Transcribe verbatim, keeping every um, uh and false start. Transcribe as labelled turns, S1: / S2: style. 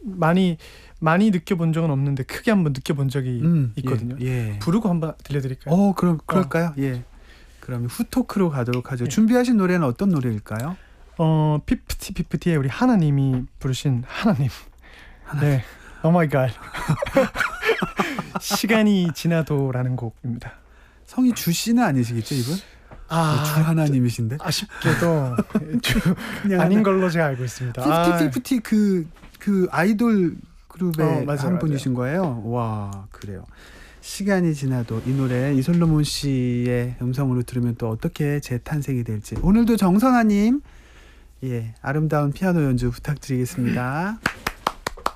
S1: 많이 많이 느껴본 적은 없는데 크게 한번 느껴본 적이
S2: 음,
S1: 있거든요.
S2: 예, 예.
S1: 부르고 한번 들려드릴까요?
S2: 어, 그럼 그럴까요? 어. 예. 그럼 후토크로 가도록 하죠. 예. 준비하신 노래는 어떤 노래일까요?
S1: 어, 피프티 피프티의 우리 하나님이 부르신 하나님. 하나님. 네. 오 마이 갓. 시간이 지나도라는 곡입니다.
S2: 성이 주 씨는 아니시겠죠, 이분?
S1: 아,
S2: 주 하나님이신데?
S1: 아쉽게도 주 아닌 하나. 걸로 제가 알고 있습니다.
S2: 피프티 피프티 그, 그 아이돌 그룹의
S1: 어, 맞아요,
S2: 한 분이신
S1: 맞아요.
S2: 거예요? 와, 그래요. 시간이 지나도 이 노래 이솔로몬 씨의 음성으로 들으면 또 어떻게 재탄생이 될지. 오늘도 정선아님, 예, 아름다운 피아노 연주 부탁드리겠습니다.